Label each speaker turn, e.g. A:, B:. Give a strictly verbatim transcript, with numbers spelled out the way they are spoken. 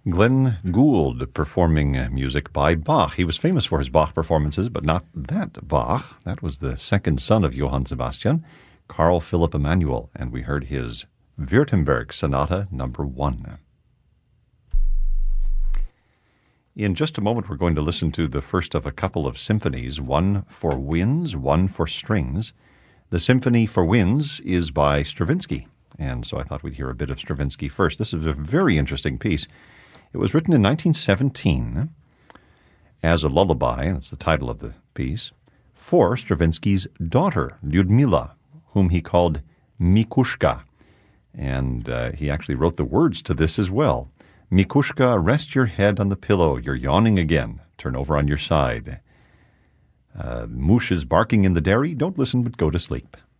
A: Glenn Gould performing music by Bach. He was famous for his Bach performances, but not that Bach. That was the second son of Johann Sebastian, Carl Philipp Emanuel, and we heard his Württemberg Sonata number one. In just a moment, we're going to listen to the first of a couple of symphonies, one for winds, one for strings. The Symphony for Winds is by Stravinsky, and so I thought we'd hear a bit of Stravinsky first. This is a very interesting piece. It was written in nineteen seventeen as a lullaby, that's the title of the piece, for Stravinsky's daughter, Lyudmila, whom he called Mikushka. And uh, he actually wrote the words to this as well. Mikushka, rest your head on the pillow. You're yawning again. Turn over on your side. Uh, Moosh is barking in the dairy. Don't listen, but go to sleep.